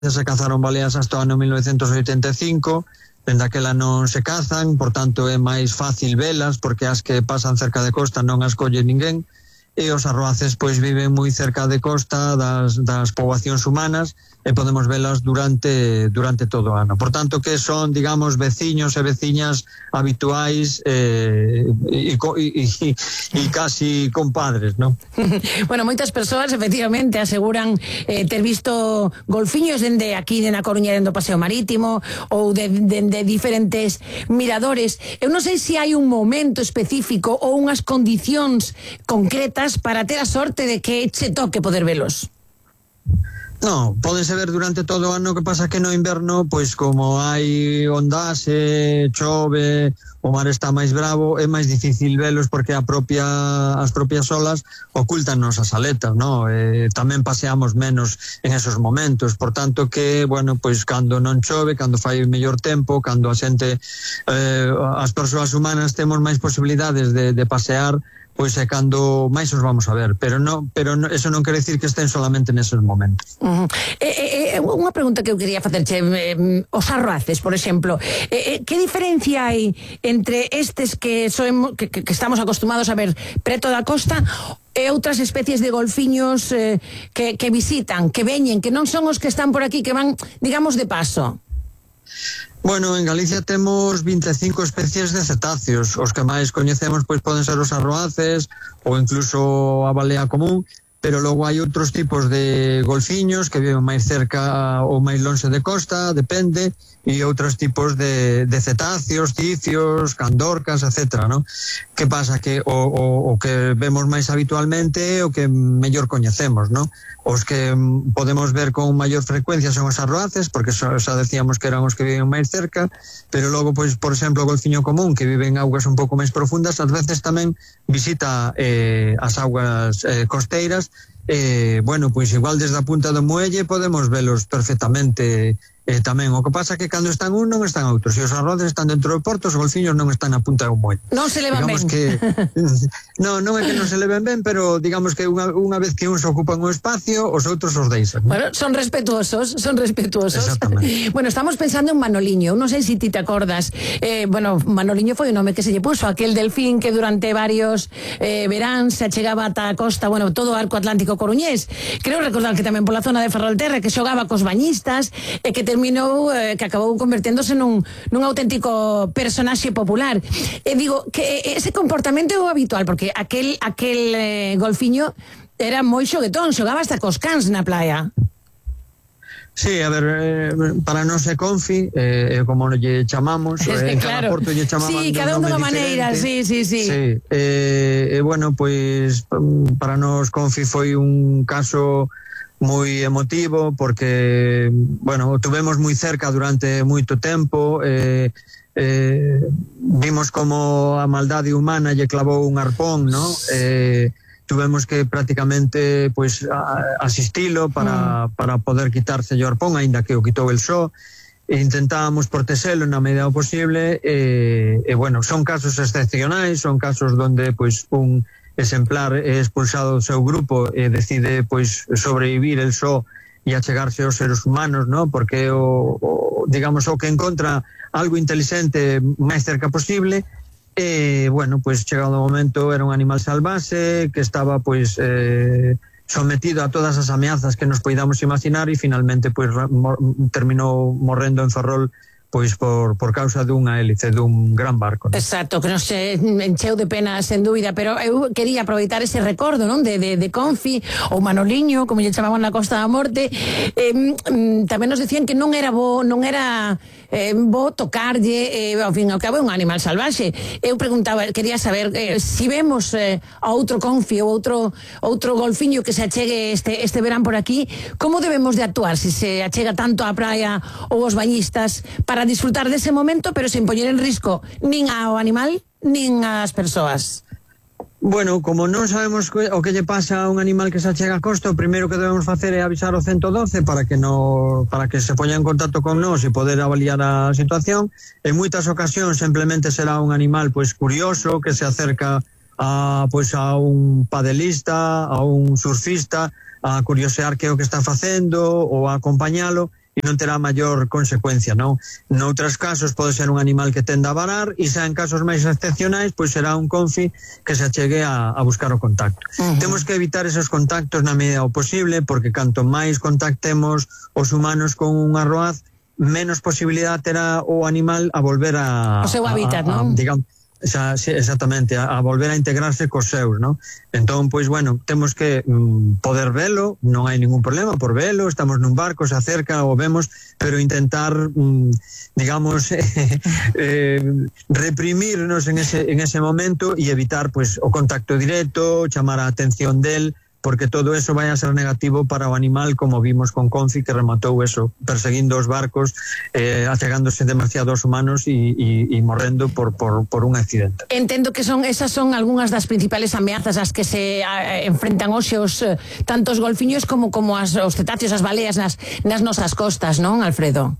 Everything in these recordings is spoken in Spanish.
se cazaron baleas hasta o ano 1985, dende aquela non se cazan, por tanto é máis fácil velas, porque as que pasan cerca de costa non as colle ninguén, e os arroaces pois viven moi cerca de costa das poboacións humanas e podemos velas durante todo o ano. Por tanto, que son, digamos, veciños e veciñas habituais e casi compadres, non? Bueno, moitas persoas efectivamente aseguran ter visto golfiños dende aquí, dende a Coruña, dende o Paseo Marítimo ou dende diferentes miradores. Eu non sei se hai un momento específico ou unhas condicións concretas para ter a sorte de que che toque poder velos. No, pódense ver durante todo o ano, que pasa que no inverno, pois como hai ondase, chove, o mar está máis bravo, é máis difícil velos porque as propias olas ocultannos as aletas, no? Tamén paseamos menos en esos momentos, por tanto que, bueno, pois cando non chove, cando fai mellor tempo, cando a xente, as persoas humanas temos máis posibilidades de pasear, pois é cando máis os vamos a ver, pero eso non quere decir que estén solamente neses momentos. Unha pregunta que eu quería facerche, os arroaces, por exemplo, que diferencia hai entre estes que estamos acostumados a ver preto da costa e outras especies de golfiños que visitan, que veñen, que non son os que están por aquí, que van, digamos, de paso? Bueno, en Galicia temos 25 especies de cetáceos. Os que máis coñecemos pois poden ser os arroaces ou incluso a balea común, pero logo hai outros tipos de golfiños que viven máis cerca ou máis lonxe de costa, depende, e outros tipos de cetáceos, cicios, candorcas, etcétera, ¿no? Que pasa que o que vemos máis habitualmente é o que mellor coñecemos, ¿no? Os que podemos ver con maior frecuencia son os arroaces, porque xa decíamos que eran os que viven máis cerca, pero logo, pois, por exemplo, o golfiño común, que vive en augas un pouco máis profundas, ás veces tamén visita as augas costeiras. Bueno, pois igual desde a punta do muelle podemos velos perfectamente tamén. O que pasa é que cando están un non están outros, e os arroaces están dentro do porto, os golfiños non están na punta do muelle. Non se levan ben. Non é que non se leven ben, pero digamos que unha vez que uns ocupan o espacio, os outros os deixan. Bueno, son respetuosos. Exactamente. Bueno, estamos pensando en Manoliño. Non sei se ti te acordas. Bueno, Manoliño foi o nome que se lle puso, aquel delfín que durante varios veráns se achegaba ata a costa, bueno, todo o arco atlántico coruñés. Creo recordar que tamén pola zona de Ferrolterra, que xogaba cos bañistas e que que acabou converténdose nun auténtico personaxe popular. Digo, que ese comportamento é o habitual, porque aquel golfiño era moi xoguetón, xogaba hasta cos cans na playa. Sí, a ver, para non se confi, como lle chamamos, en cada porto lle chamaban sí, cada unha maneira, sí. Bueno, pois para nos confi foi un caso moi emotivo, porque, bueno, o tuvemos moi cerca durante moito tempo, vimos como a maldade humana lle clavou un arpón, ¿no? Tuvemos que prácticamente pois asistilo para poder quitarse o arpón, aínda que o quitou el só, e intentábamos protexelo na medida do posible, bueno, son casos excepcionais, son casos donde pois un exemplar é expulsado do seu grupo e decide pois sobrevivir el só e achegarse aos seres humanos, ¿no? Porque digamos o que encontra algo inteligente máis cerca posible. Bueno, pois chegado o momento era un animal salvaxe que estaba pois sometido a todas as ameazas que nos poidamos imaginar, e finalmente pois terminou morrendo en Ferrol pois por causa dunha hélice dun gran barco, ¿no? Exacto, que nos encheu de pena, sen dúbida, pero eu quería aproveitar ese recordo, non, de Confi ou Manoliño, como lle chamaban na Costa da Morte. Tamén nos decían que non era bo tocarlle, ao fin e ao cabo é un animal salvaxe. Eu preguntaba, quería saber si vemos a outro Confi ou outro golfiño que se achegue este verán por aquí, como debemos de actuar se se achega tanto á praia ou aos bañistas, para disfrutar dese momento, pero sen poñer en risco nin ao animal nin ás persoas? Bueno, como non sabemos o que lle pasa a un animal que se achega a costa, o primeiro que debemos facer é avisar o 112 para que se poña en contacto con nós e poder avaliar a situación. En moitas ocasións simplemente será un animal pois curioso que se acerca a un padelista, a un surfista, a curiosear que é o que está facendo ou a acompañalo, e non terá maior consecuencia, non? Noutros casos pode ser un animal que tenda a varar, e xa en casos máis excepcionais, pois será un confi que se achegue a buscar o contacto. Temos que evitar esos contactos na medida o posible, porque canto máis contactemos os humanos con un arroaz, menos posibilidad terá o animal a volver a... O seu hábitat, non? Digamos, sí, exactamente, a volver a integrarse cos seus, non? Entón, pois, bueno, temos que poder velo, non hai ningún problema por velo, estamos nun barco, se acerca, o vemos, pero intentar, digamos, reprimirnos en ese momento e evitar, pois, o contacto directo, chamar a atención del, porque todo eso vai a ser negativo para o animal, como vimos con Confi, que rematou eso, perseguindo os barcos, achegándose demasiado aos humanos e morrendo por un accidente. Entendo que esas son algunhas das principales ameazas ás que se enfrentan hoxe tanto os golfiños como os cetáceos, as baleas nas nosas costas, non, Alfredo?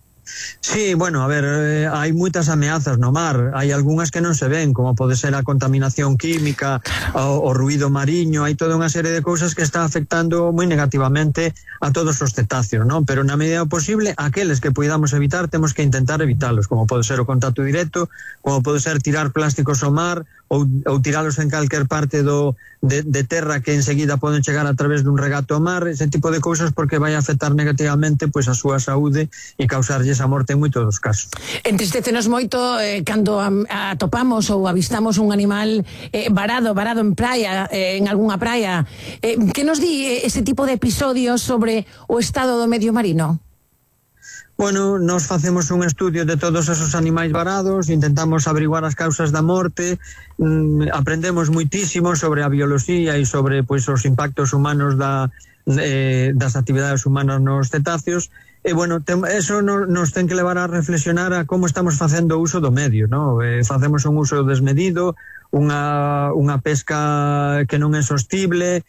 Sí, bueno, a ver, hai moitas ameazas no mar, hai algunhas que non se ven, como pode ser a contaminación química, o ruido mariño, hai toda unha serie de cousas que está afectando moi negativamente a todos os cetáceos, non? Pero na medida posible, aqueles que podamos evitar, temos que intentar evitalos, como pode ser o contacto directo, como pode ser tirar plásticos ao mar, ou tiralos en calquer parte de terra que enseguida poden chegar a través dun regato ao mar, ese tipo de cousas, porque vai a afectar negativamente pois a súa saúde e causarlles a morte en moitos dos casos. Entristecenos moito cando atopamos ou avistamos un animal varado en praia, en algunha praia. Que nos di ese tipo de episodios sobre o estado do medio marino? Bueno, nos facemos un estudio de todos esos animais varados, intentamos averiguar as causas da morte, aprendemos moitísimo sobre a bioloxía e sobre pois os impactos humanos das actividades humanas nos cetáceos, e bueno, eso nos ten que levar a reflexionar a como estamos facendo uso do medio, ¿no? Facemos un uso desmedido, unha pesca que non é sostible,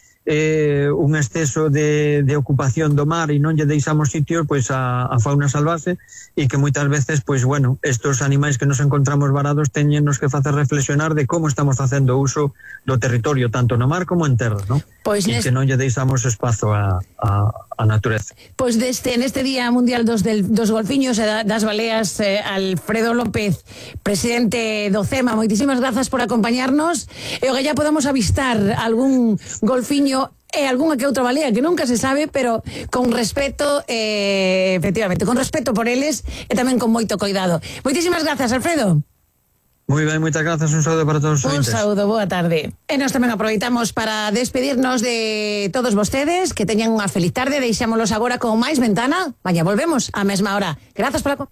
un exceso de ocupación do mar e non lle deixamos sitio pois a fauna salvaxe, e que moitas veces pois bueno, estos animais que nos encontramos varados teñenos que facer reflexionar de como estamos facendo uso do territorio tanto no mar como en terra, ¿no? Pois e que non lle deixamos espazo a natureza. Pois neste Día Mundial dos Golfiños e das Baleas, Alfredo López, presidente do CEMA, moitísimas grazas por acompañarnos, e o que ya podamos avistar algún golfiño e algunha que outra balea que nunca se sabe, pero con respeto, efectivamente, con respeto por eles e tamén con moito coidado. Moitísimas grazas, Alfredo. Moi ben, moitas grazas, un saúdo para todos os ointes. Un saúdo, boa tarde. E nós tamén aproveitamos para despedirnos de todos vostedes, que teñan unha feliz tarde, deixámolos agora con máis Ventana, mañá volvemos á mesma hora. Grazas por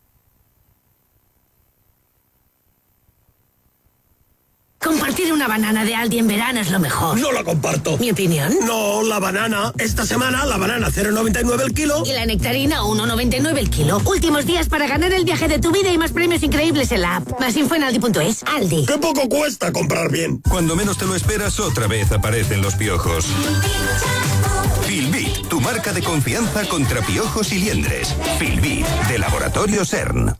Compartir una banana de Aldi en verano es lo mejor. No la comparto. ¿Mi opinión? No, la banana. Esta semana la banana 0,99 el kilo. Y la nectarina 1,99 el kilo. Últimos días para ganar el viaje de tu vida y más premios increíbles en la app. Más info en aldi.es. Aldi. ¡Qué poco cuesta comprar bien! Cuando menos te lo esperas, otra vez aparecen los piojos. Filbit, tu marca de confianza contra piojos y liendres. Filbit, de Laboratorio CERN.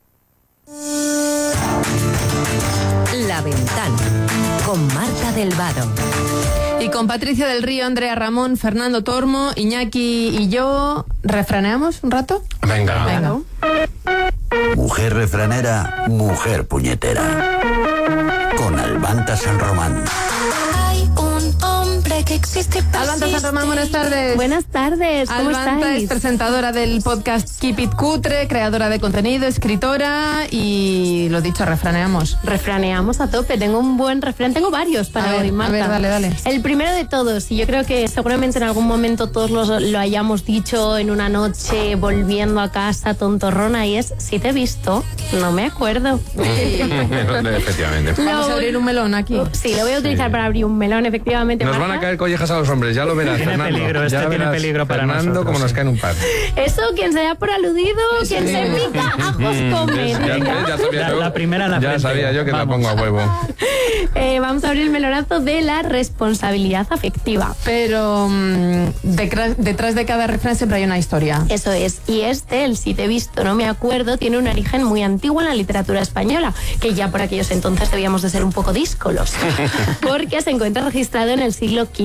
La Ventana, con Marta del Vado. Y con Patricia del Río, Andrea Ramón, Fernando Tormo, Iñaki y yo, ¿refraneamos un rato? Venga. Mujer refranera, mujer puñetera. Con Albanta San Román. Hay un hombre que existe. Albanta San Román, buenas tardes. Buenas tardes, ¿cómo Albanta estáis? es presentadora del podcast Keep It Cutre, creadora de contenido, escritora y, lo dicho, refraneamos. Refraneamos a tope, tengo un buen refrán, tengo varios para hoy, Marta. A ver, dale. El primero de todos, y yo creo que seguramente en algún momento todos lo hayamos dicho en una noche volviendo a casa tontorrona, y es: si te he visto, no me acuerdo. Efectivamente. Vamos a abrir un melón aquí. Sí, lo voy a utilizar para abrir un melón, efectivamente. Nos Marta. van a caer collejas a los hombres, ya lo verás, Tiene Fernando. peligro, ya tiene verás, peligro para Fernando, nosotros, como nos caen un par. Eso, quien se da por aludido, quien se pica, ajos come. Ya sabía yo. La primera en la Ya frente. sabía yo que Vamos. la pongo a huevo. Vamos a abrir el melonazo de la responsabilidad afectiva. Pero detrás de cada refrán siempre hay una historia. Eso es, y el si te he visto, no me acuerdo, tiene un origen muy antiguo en la literatura española, que ya por aquellos entonces debíamos de ser un poco díscolos, porque se encuentra registrado en el siglo XV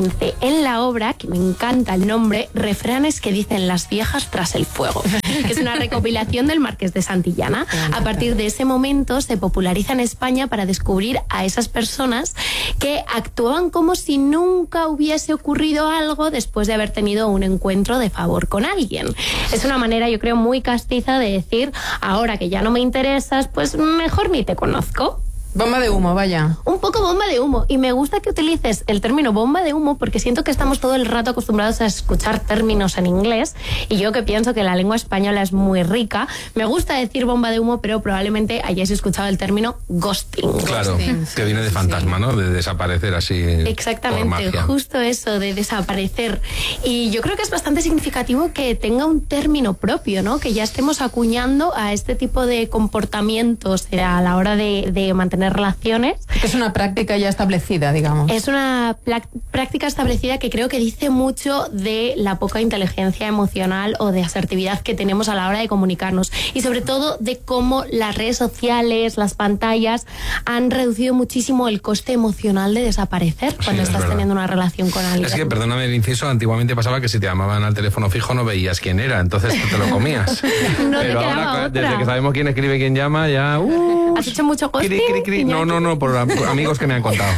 XV en la obra, que me encanta el nombre, Refranes que dicen las viejas tras el fuego, que es una recopilación del Marqués de Santillana. A partir de ese momento se populariza en España para descubrir a esas personas que actuaban como si nunca hubiese ocurrido algo después de haber tenido un encuentro de favor con alguien. Es una manera, yo creo, muy castiza de decir, ahora que ya no me interesas, pues mejor ni te conozco. Bomba de humo, vaya. Un poco bomba de humo. Y me gusta que utilices el término bomba de humo porque siento que estamos todo el rato acostumbrados a escuchar términos en inglés y yo que pienso que la lengua española es muy rica, me gusta decir bomba de humo, pero probablemente hayáis escuchado el término ghosting. Claro, que viene de fantasma, ¿no? De desaparecer así. Exactamente, por magia. justo eso, de desaparecer. Y yo creo que es bastante significativo que tenga un término propio, ¿no? Que ya estemos acuñando a este tipo de comportamientos a la hora de mantener relaciones. Es una práctica ya establecida, digamos. Es una práctica establecida que creo que dice mucho de la poca inteligencia emocional o de asertividad que tenemos a la hora de comunicarnos y sobre todo de cómo las redes sociales, las pantallas han reducido muchísimo el coste emocional de desaparecer cuando estás teniendo una relación con alguien. Es que, perdóname el inciso, antiguamente pasaba que si te llamaban al teléfono fijo no veías quién era, entonces te lo comías. No Pero te quedaba ahora, otra. desde que sabemos quién escribe, quién llama, ya... ¿Has hecho mucho ghosting? No, por amigos que me han contado.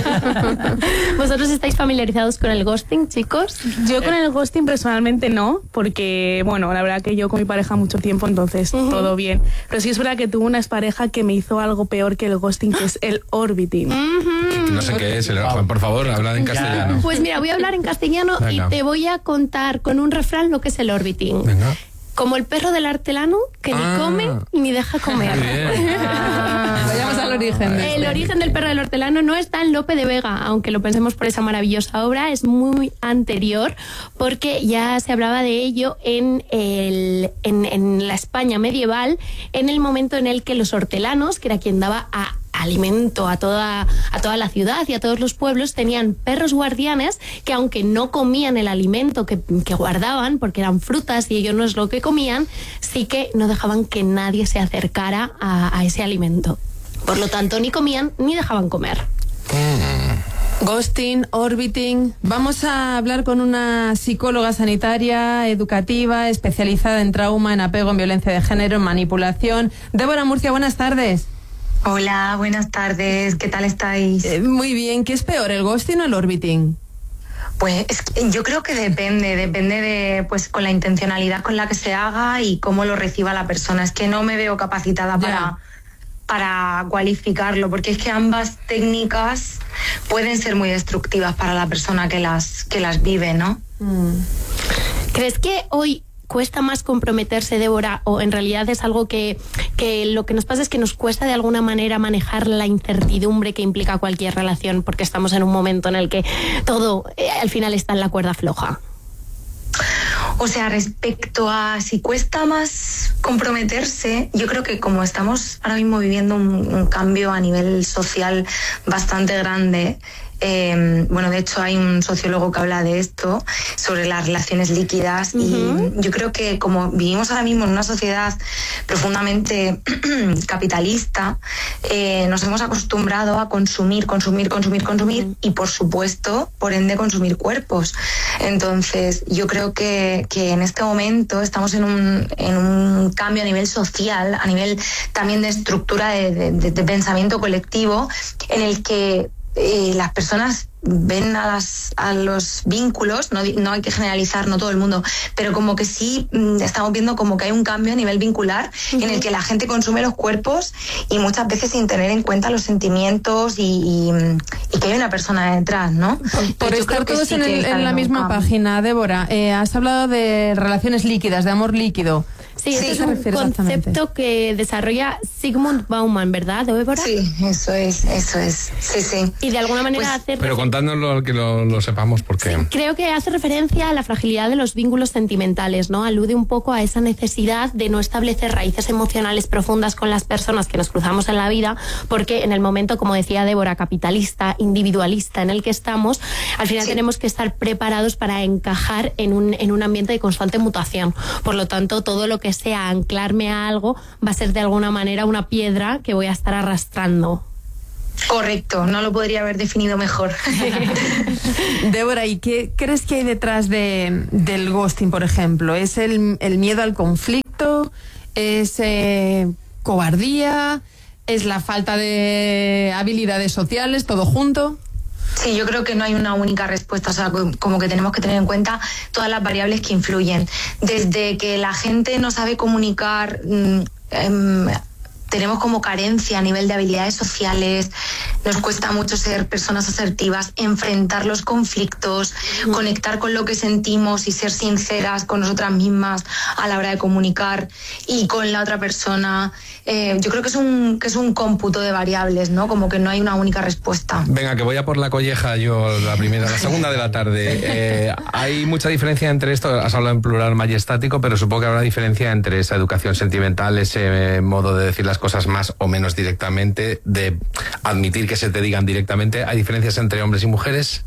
¿Vosotros estáis familiarizados con el ghosting, chicos? Yo con el ghosting personalmente no, porque, bueno, la verdad que yo con mi pareja mucho tiempo, entonces todo bien. Pero sí es verdad que tuve una expareja que me hizo algo peor que el ghosting, que es el orbiting. No sé qué es, por favor, habla en castellano. Pues mira, voy a hablar en castellano. Venga. Y te voy a contar con un refrán lo que es el orbiting. Venga. Como el perro del hortelano, que ni come ni deja comer. Vayamos al origen. El origen del perro del hortelano no está en Lope de Vega, aunque lo pensemos por esa maravillosa obra, es muy anterior, porque ya se hablaba de ello en la España medieval, en el momento en el que los hortelanos, que era quien daba alimento a toda la ciudad y a todos los pueblos, tenían perros guardianes que, aunque no comían el alimento que guardaban, porque eran frutas y ellos no es lo que comían, sí que no dejaban que nadie se acercara a ese alimento. Por lo tanto, ni comían ni dejaban comer. Ghosting, orbiting. Vamos a hablar con una psicóloga sanitaria, educativa, especializada en trauma, en apego, en violencia de género, en manipulación. Débora Murcia, buenas tardes. Hola, buenas tardes. ¿Qué tal estáis? Muy bien. ¿Qué es peor, el ghosting o el orbiting? Pues yo creo que depende de pues con la intencionalidad con la que se haga y cómo lo reciba la persona. Es que no me veo capacitada para cualificarlo, porque es que ambas técnicas pueden ser muy destructivas para la persona que las vive, ¿no? ¿Crees que hoy cuesta más comprometerse, Débora, o en realidad es algo que lo que nos pasa es que nos cuesta de alguna manera manejar la incertidumbre que implica cualquier relación, porque estamos en un momento en el que todo al final está en la cuerda floja? O sea, respecto a si cuesta más comprometerse, yo creo que como estamos ahora mismo viviendo un cambio a nivel social bastante grande, bueno, de hecho hay un sociólogo que habla de esto, sobre las relaciones líquidas, y yo creo que como vivimos ahora mismo en una sociedad profundamente capitalista, nos hemos acostumbrado a consumir y, por supuesto, por ende, consumir cuerpos. Entonces, yo creo que en este momento estamos en un cambio a nivel social, a nivel también de estructura de pensamiento colectivo, en el que las personas ven a los vínculos, no hay que generalizar, no todo el mundo, pero como que sí estamos viendo como que hay un cambio a nivel vincular en el que la gente consume los cuerpos y muchas veces sin tener en cuenta los sentimientos y que hay una persona detrás, ¿no? Por estar todos en la misma página, Débora, has hablado de relaciones líquidas, de amor líquido. Sí, este es un concepto que desarrolla Zygmunt Bauman, ¿verdad, Débora? Sí, eso es. Sí. Y de alguna manera hace... Pero contádnoslo, que lo sepamos, porque... Creo que hace referencia a la fragilidad de los vínculos sentimentales, ¿no? Alude un poco a esa necesidad de no establecer raíces emocionales profundas con las personas que nos cruzamos en la vida, porque en el momento, como decía Débora, capitalista, individualista en el que estamos, al final tenemos que estar preparados para encajar en un ambiente de constante mutación. Por lo tanto, todo lo que sea anclarme a algo va a ser de alguna manera una piedra que voy a estar arrastrando. Correcto, no lo podría haber definido mejor. Débora, ¿y qué crees que hay detrás del ghosting, por ejemplo? ¿Es el miedo al conflicto? ¿Es cobardía? ¿Es la falta de habilidades sociales? ¿Todo junto? Sí, yo creo que no hay una única respuesta, o sea, como que tenemos que tener en cuenta todas las variables que influyen. Desde que la gente no sabe comunicar, tenemos como carencia a nivel de habilidades sociales, nos cuesta mucho ser personas asertivas, enfrentar los conflictos, conectar con lo que sentimos y ser sinceras con nosotras mismas a la hora de comunicar y con la otra persona. Yo creo que es un cómputo de variables, ¿no? Como que no hay una única respuesta. Venga, que voy a por la colleja yo la segunda de la tarde. Hay mucha diferencia entre esto, has hablado en plural majestático, pero supongo que habrá diferencia entre esa educación sentimental, ese modo de decir las cosas más o menos directamente, de admitir que se te digan directamente. ¿Hay diferencias entre hombres y mujeres?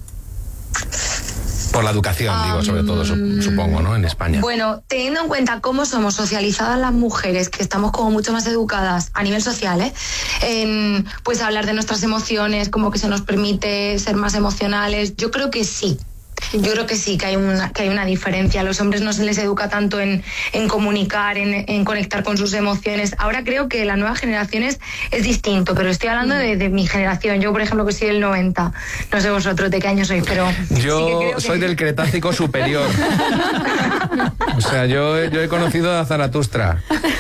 Por la educación, digo, sobre todo, supongo, ¿no? En España. Bueno, teniendo en cuenta cómo somos socializadas las mujeres, que estamos como mucho más educadas a nivel social, pues hablar de nuestras emociones, como que se nos permite ser más emocionales, yo creo que sí. Yo creo que sí, que hay una diferencia. A los hombres no se les educa tanto en comunicar, en conectar con sus emociones. Ahora creo que las nuevas generaciones es distinto, pero estoy hablando de mi generación. Yo, por ejemplo, que soy del 90. No sé vosotros de qué año sois, pero... Yo sí soy del Cretácico superior. O sea, yo he conocido a Zaratustra.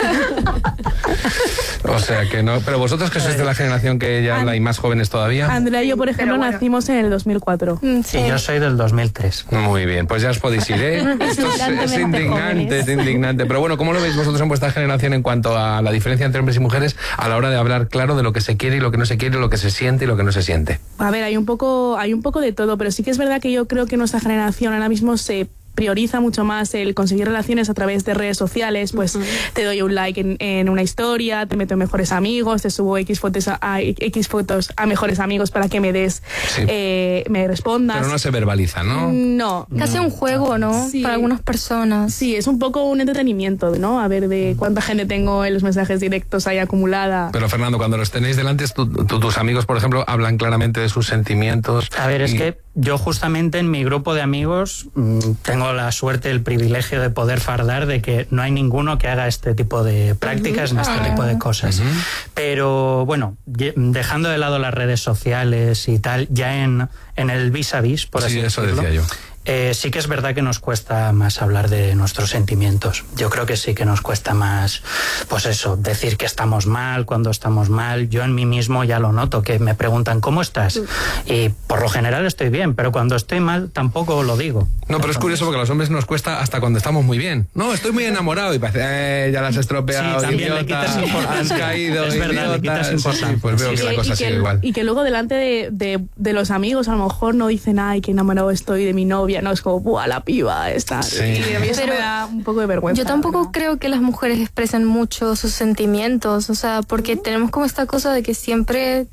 O sea que no, pero vosotros que sois de la generación que ya habla y más jóvenes todavía. Andrea y yo, por ejemplo, nacimos en el 2004. Sí, yo soy del 2003. Muy bien, pues ya os podéis ir, ¿eh? Esto es indignante, es indignante. Pero bueno, ¿cómo lo veis vosotros en vuestra generación en cuanto a la diferencia entre hombres y mujeres a la hora de hablar claro de lo que se quiere y lo que no se quiere, lo que se siente y lo que no se siente? A ver, hay un poco de todo, pero sí que es verdad que yo creo que nuestra generación ahora mismo se prioriza mucho más el conseguir relaciones a través de redes sociales, pues te doy un like en una historia, te meto en mejores amigos, te subo X fotos a mejores amigos para que me des, me respondas. Pero no se verbaliza, ¿no? No. Casi un juego, ¿no? Sí. Para algunas personas. Sí, es un poco un entretenimiento, ¿no? A ver de cuánta gente tengo en los mensajes directos ahí acumulada. Pero Fernando, cuando los tenéis delante, tus amigos, por ejemplo, hablan claramente de sus sentimientos. A ver, es que yo justamente en mi grupo de amigos tengo la suerte, el privilegio de poder fardar de que no hay ninguno que haga este tipo de prácticas, ni este tipo de cosas. Pero bueno, dejando de lado las redes sociales y tal, ya en el vis a vis, por así decirlo. Eso decía yo. Sí que es verdad que nos cuesta más hablar de nuestros sentimientos. Yo creo que sí que nos cuesta más, pues eso, decir que estamos mal cuando estamos mal. Yo en mí mismo ya lo noto, que me preguntan ¿cómo estás? Y por lo general estoy bien, pero cuando estoy mal tampoco lo digo. No, pero es curioso porque a los hombres nos cuesta hasta cuando estamos muy bien. No, estoy muy enamorado y parece, ya las has estropeado, sí, también idiota, le quitas importancia. has caído, es verdad, le quitas importancia. Sí, pues veo que la cosa sigue igual. Y que luego delante de los amigos a lo mejor no dicen, ay, qué enamorado estoy de mi novia, no, es como, ¡buah, la piba esta! Sí. Y a mí eso me da un poco de vergüenza. Yo tampoco creo que las mujeres expresen mucho sus sentimientos, o sea, porque tenemos como esta cosa de que siempre...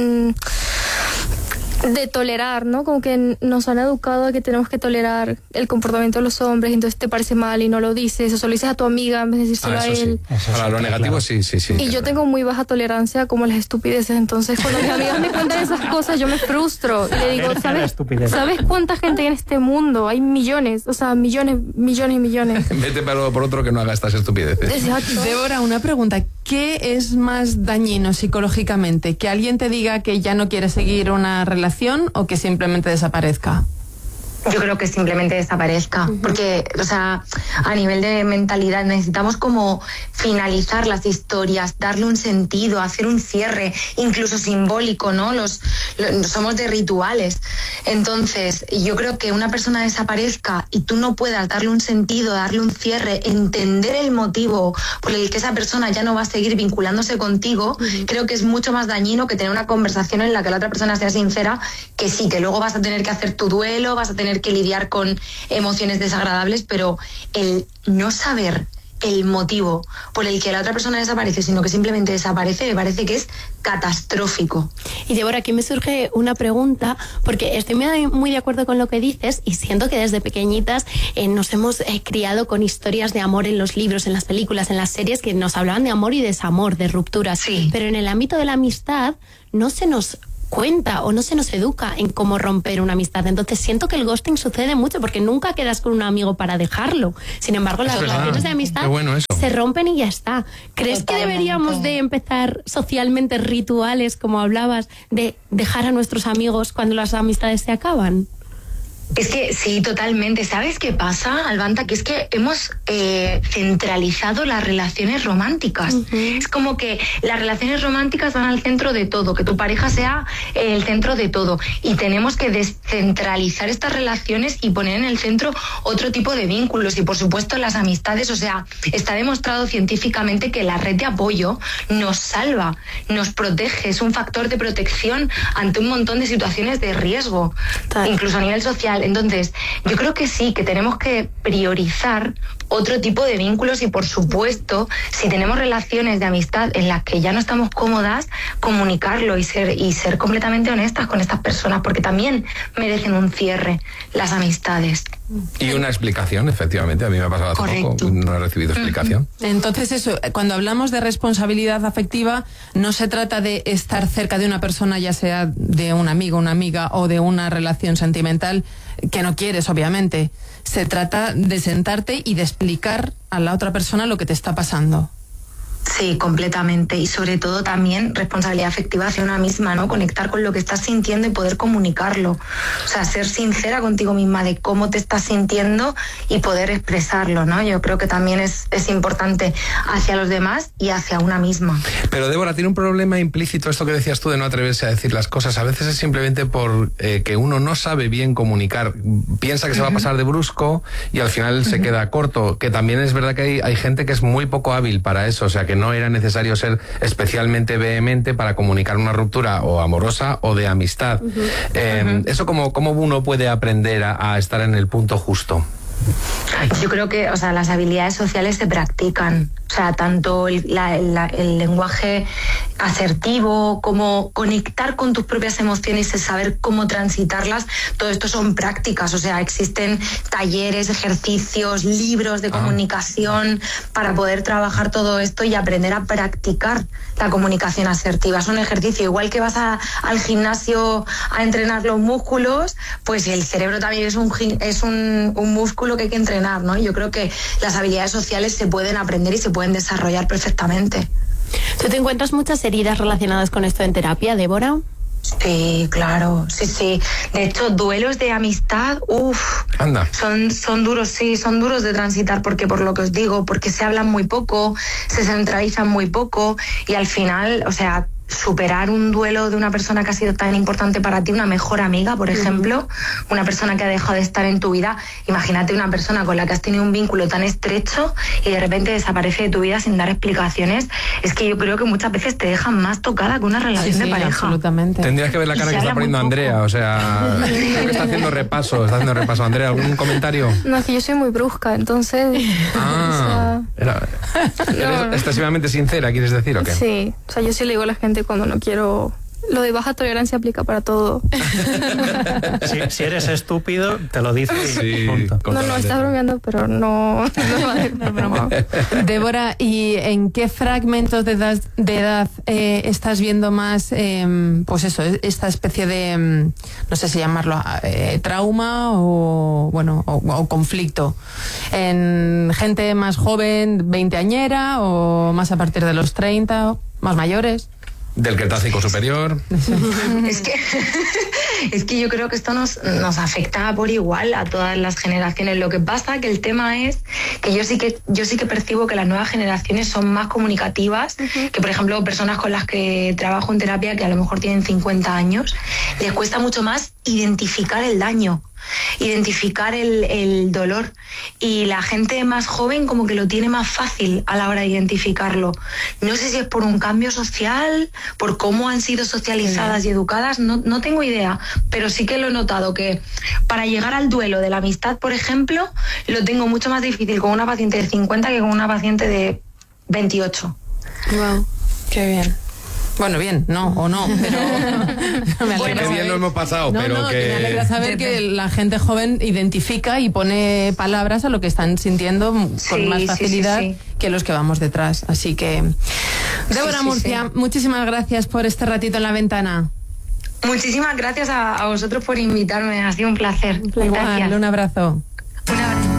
de tolerar, ¿no? Como que nos han educado a que tenemos que tolerar el comportamiento de los hombres, entonces te parece mal y no lo dices, o se lo dices a tu amiga en vez de decírselo a él. Para lo negativo, sí. Y yo tengo muy baja tolerancia como las estupideces, entonces cuando mis amigas me cuentan esas cosas yo me frustro y le digo, ¿sabes cuánta gente hay en este mundo? Hay millones, o sea, millones y millones. Vete por otro que no haga estas estupideces. Exacto. Débora, una pregunta. ¿Qué es más dañino psicológicamente? ¿Que alguien te diga que ya no quiere seguir una relación o que simplemente desaparezca? Yo creo que simplemente desaparezca, porque, o sea, a nivel de mentalidad necesitamos como finalizar las historias, darle un sentido, hacer un cierre, incluso simbólico, ¿no? Somos de rituales. Entonces, yo creo que una persona desaparezca y tú no puedas darle un sentido, darle un cierre, entender el motivo por el que esa persona ya no va a seguir vinculándose contigo, creo que es mucho más dañino que tener una conversación en la que la otra persona sea sincera, que sí, que luego vas a tener que hacer tu duelo, vas a tener que lidiar con emociones desagradables, pero el no saber el motivo por el que la otra persona desaparece, sino que simplemente desaparece, me parece que es catastrófico. Y Débora, aquí me surge una pregunta, porque estoy muy de acuerdo con lo que dices y siento que desde pequeñitas nos hemos criado con historias de amor en los libros, en las películas, en las series, que nos hablaban de amor y desamor, de rupturas. Sí. Pero en el ámbito de la amistad no se nos cuenta o no se nos educa en cómo romper una amistad. Entonces siento que el ghosting sucede mucho porque nunca quedas con un amigo para dejarlo. Sin embargo, las relaciones de amistad se rompen y ya está. ¿Crees que deberíamos de empezar socialmente rituales, como hablabas, de dejar a nuestros amigos cuando las amistades se acaban? Es que sí, totalmente. ¿Sabes qué pasa, Albanta? Que es que hemos centralizado las relaciones románticas. Es como que las relaciones románticas van al centro de todo, que tu pareja sea el centro de todo. Y tenemos que descentralizar estas relaciones y poner en el centro otro tipo de vínculos. Y por supuesto las amistades, o sea, está demostrado científicamente que la red de apoyo nos salva, nos protege, es un factor de protección ante un montón de situaciones de riesgo, incluso a nivel social. Entonces, yo creo que sí, que tenemos que priorizar otro tipo de vínculos y, por supuesto, si tenemos relaciones de amistad en las que ya no estamos cómodas, comunicarlo y ser completamente honestas con estas personas, porque también merecen un cierre las amistades. Y una explicación, efectivamente. A mí me ha pasado hace poco, no he recibido explicación. Entonces eso, cuando hablamos de responsabilidad afectiva, no se trata de estar cerca de una persona, ya sea de un amigo, una amiga o de una relación sentimental que no quieres, obviamente. Se trata de sentarte y de explicar a la otra persona lo que te está pasando. Sí, completamente. Y sobre todo también responsabilidad afectiva hacia una misma, ¿no? Conectar con lo que estás sintiendo y poder comunicarlo. O sea, ser sincera contigo misma de cómo te estás sintiendo y poder expresarlo, ¿no? Yo creo que también es importante hacia los demás y hacia una misma. Pero Débora, tiene un problema implícito esto que decías tú de no atreverse a decir las cosas. A veces es simplemente por que uno no sabe bien comunicar. Piensa que se va a pasar de brusco y al final se queda corto. Que también es verdad que hay gente que es muy poco hábil para eso. O sea, que no era necesario ser especialmente vehemente para comunicar una ruptura o amorosa o de amistad. Eso ¿cómo uno puede aprender a estar en el punto justo? Yo creo que, o sea, las habilidades sociales se practican. O sea, tanto el lenguaje asertivo como conectar con tus propias emociones y saber cómo transitarlas, todo esto son prácticas. O sea, existen talleres, ejercicios, libros de comunicación para poder trabajar todo esto y aprender a practicar la comunicación asertiva. Es un ejercicio, igual que vas al gimnasio a entrenar los músculos, pues el cerebro también es un músculo que hay que entrenar, ¿no? Yo creo que las habilidades sociales se pueden aprender y se pueden desarrollar perfectamente. ¿Tú te encuentras muchas heridas relacionadas con esto en terapia, Débora? Sí, claro, sí. De hecho, duelos de amistad, anda, son duros, sí, son duros de transitar, porque por lo que os digo, porque se hablan muy poco, se centralizan muy poco y al final, o sea, superar un duelo de una persona que ha sido tan importante para ti, una mejor amiga, por ejemplo, una persona que ha dejado de estar en tu vida. Imagínate una persona con la que has tenido un vínculo tan estrecho y de repente desaparece de tu vida sin dar explicaciones. Es que yo creo que muchas veces te dejan más tocada que una relación de pareja. Absolutamente. Tendrías que ver la cara que está poniendo Andrea, o sea, creo que está haciendo repaso. Andrea, ¿algún comentario? No, es que yo soy muy brusca, entonces... ¿Eres excesivamente sincera, quieres decir, o qué? Sí, o sea, yo sí le digo a la gente cuando no quiero... Lo de baja tolerancia aplica para todo. Si eres estúpido, te lo dices. Sí, punto. No, estás bromeando, pero no es broma. Débora, ¿y en qué fragmentos de edad estás viendo más, pues eso, esta especie de, no sé si llamarlo, trauma o, bueno, o conflicto? ¿En gente más joven, veinteañera, o más a partir de los 30, más mayores? Del Cretácico superior. Es que yo creo que esto nos afecta por igual a todas las generaciones. Lo que pasa que el tema es que yo sí que percibo que las nuevas generaciones son más comunicativas, que por ejemplo personas con las que trabajo en terapia que a lo mejor tienen 50 años, les cuesta mucho más identificar el daño, identificar el dolor, y la gente más joven como que lo tiene más fácil a la hora de identificarlo. No sé si es por un cambio social, por cómo han sido socializadas y educadas, no tengo idea, pero sí que lo he notado, que para llegar al duelo de la amistad, por ejemplo, lo tengo mucho más difícil con una paciente de 50 que con una paciente de 28. Wow, qué bien. Bueno, bien, no, pero me alegra qué bien lo hemos pasado, me alegra saber que la gente joven identifica y pone palabras a lo que están sintiendo con más facilidad que los que vamos detrás. Así que, Débora Murcia, muchísimas gracias por este ratito en La Ventana. Muchísimas gracias a vosotros por invitarme, ha sido un placer. Igual, un abrazo.